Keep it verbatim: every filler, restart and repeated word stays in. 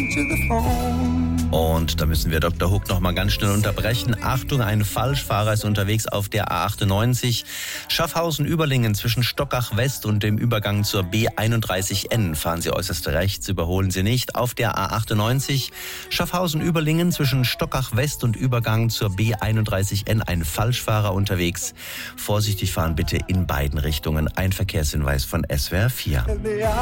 Und da müssen wir Doktor Hook noch mal ganz schnell unterbrechen. Achtung, ein Falschfahrer ist unterwegs auf der A achtundneunzig. Schaffhausen-Überlingen zwischen Stockach West und dem Übergang zur B einunddreißig N. Fahren Sie äußerst rechts, überholen Sie nicht. Auf der A achtundneunzig Schaffhausen-Überlingen zwischen Stockach West und Übergang zur B einunddreißig N. Ein Falschfahrer unterwegs. Vorsichtig fahren bitte in beiden Richtungen. Ein Verkehrshinweis von S W R vier.